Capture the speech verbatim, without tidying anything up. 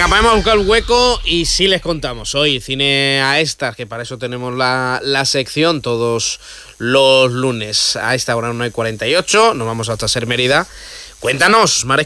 Venga, vamos a buscar un hueco y sí les contamos hoy Cine a Estas, que para eso tenemos la, la sección todos los lunes a esta hora, una y cuarenta y ocho. Nos vamos hasta Ser Mérida. Cuéntanos, Marek.